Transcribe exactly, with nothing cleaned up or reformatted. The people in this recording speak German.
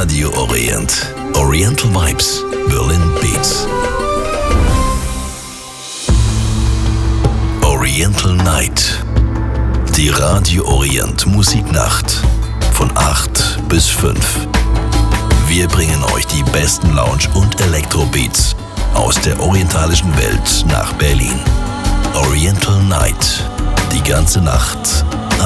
Radio Orient. Oriental Vibes, Berlin Beats. Oriental Night. Die Radio Orient Musiknacht. Von acht bis fünf. Wir bringen euch die besten Lounge- und Elektrobeats aus der orientalischen Welt nach Berlin. Oriental Night. Die ganze Nacht